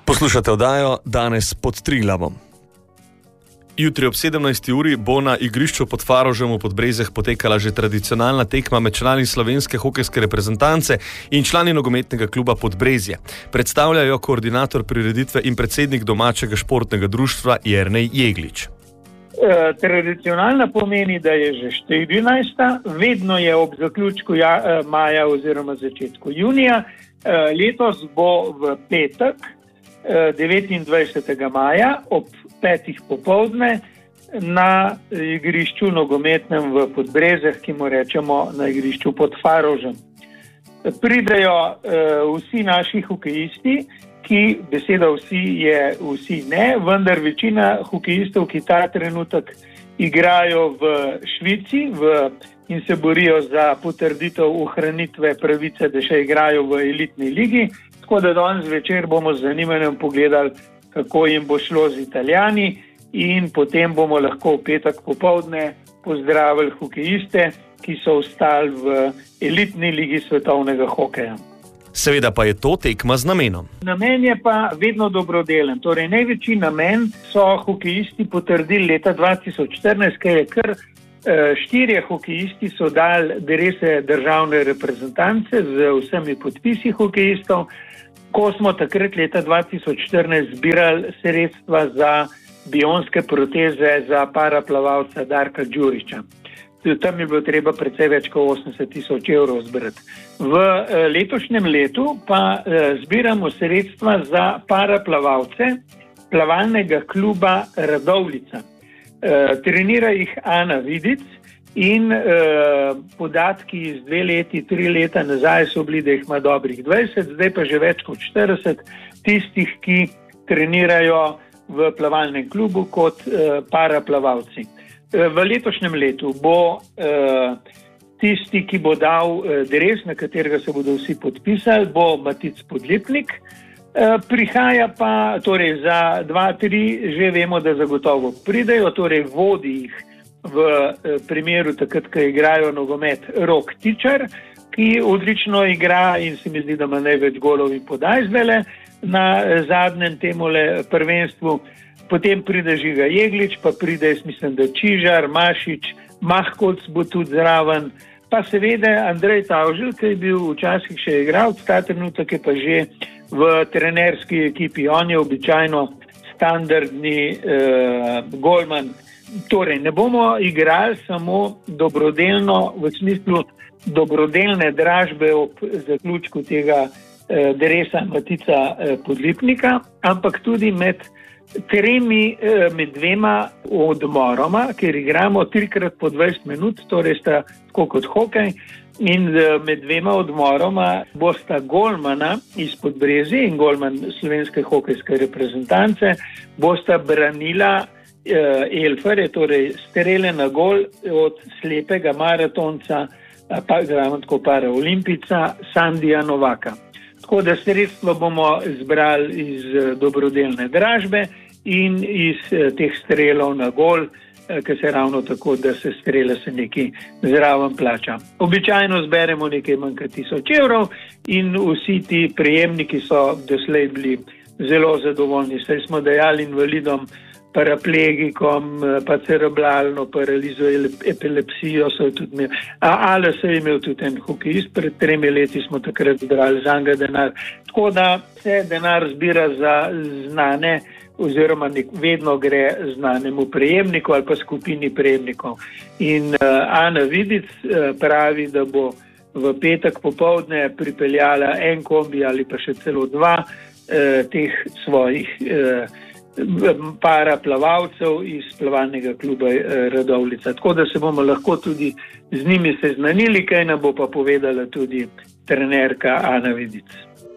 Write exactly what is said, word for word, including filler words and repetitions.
Poslušate oddajo Danes pod Triglavom. Jutri ob sedemnajsti uri bo na igrišču pod Farožem v Podbrezjah potekala že tradicionalna tekma med člani slovenske hokejske reprezentance in člani nogometnega kluba Podbrezje. Predstavljajo koordinator prireditve in predsednik domačega športnega društva Jernej Jeglič. E, tradicionalna pomeni, da je že štirinajsta, vedno je ob zaključku ja, maja oziroma začetku junija. E, letos bo v petek, devetindvajsetega maja ob petih popoldne na igrišču nogometnem v Podbrezjah, ki mu rečemo na igrišču pod Farožem. Pridejo uh, vsi naši hokejisti, ki beseda vsi je vsi ne, vendar večina hokejistov, ki ta trenutek igrajo v Švici v, in se borijo za potrditev ohranitve pravice, da še igrajo v elitni ligi. Tako da danes večer bomo z zanimanjem pogledali, kako jim bo šlo z Italijani, in potem bomo lahko v petek popoldne pozdravili hokejiste, ki so ostali v elitni ligi svetovnega hokeja. Seveda pa je to tekma z namenom. Namen je pa vedno dobrodelen. Torej, največji namen so hokejisti potrdili leta dva tisoč štirinajst, ker je kar uh, štirje hokejisti so dali drese državne reprezentance z vsemi podpisi hokejistov, ko smo takrat leta dva tisoč štirinajst zbirali sredstva za bionske proteze za paraplavalca Darka Đurića. Tam je bilo treba precej več kot osemdeset tisoč evrov zbrati. V eh, letošnjem letu pa eh, zbiramo sredstva za paraplavalce plavalnega kluba Radovljica. Eh, trenira jih Ana Vidic in eh, podatki iz dve leti, tri leta nazaj so bili, da jih ima dobrih dvajset, zdaj pa že več kot štirideset tistih, ki trenirajo v plavalnem klubu kot eh, paraplavalci. V letošnjem letu bo eh, tisti, ki bo dal eh, dres, na katerega se bodo vsi podpisali, bo Matic Podlipnik. Eh, prihaja pa, torej za dva, tri že vemo, da zagotovo pridejo, torej vodi jih v eh, primeru takrat, ko igrajo nogomet, Rok Tičar, ki odlično igra in se mi zdi, da ima največ golov in podaj zdajle na eh, zadnjem temole prvenstvu. Potem pride Žiga Jeglič, pa pride, jaz mislim, da Čižar, Mašič, Mahkolc bo tudi zraven, pa seveda Andrej Tavželj, ki je bil včasih še igralec, ta trenutek je pa že v trenerski ekipi. On je običajno standardni eh, golman. Torej, ne bomo igrali samo dobrodelno, v smislu dobrodelne dražbe ob zaključku tega eh, dresa Matica eh, Podlipnika, ampak tudi med tremi, med dvema odmoroma, ker igramo trikrat po dvajset minut, torej sta tako kot hokej, in med dvema odmoroma bosta golmana iz Podbrezje in golman slovenske hokejske reprezentance bosta branila eh, elfare, torej strele na gol od slepega maratonca, pa zraven tako paraolimpica Sandija Novaka. Tako da sredstvo bomo zbrali iz dobrodelne dražbe in iz teh strelov na gol, ki se ravno tako, da se strele se nekaj zraven plača. Običajno zberemo nekaj manj kot tisoč evrov in vsi ti prejemniki so doslej bili zelo zadovoljni. Saj smo dajali invalidom, paraplegikom, pa cerebralno paralizo, epilepsijo so tudi imeli. A A L S je imel tudi en hokejist, pred tremi leti smo takrat zbrali za njega denar. Tako da se denar zbira za znane, oziroma nek, vedno gre znanemu prejemniku ali pa skupini prejemnikov. In uh, Ana Vidic uh, pravi, da bo v petek popoldne pripeljala en kombi ali pa še celo dva uh, teh svojih uh, paraplavalcev iz plavalnega kluba Radovljica. Tako da se bomo lahko tudi z njimi seznanili, kaj nam bo pa povedala tudi trenerka Ana Vidic.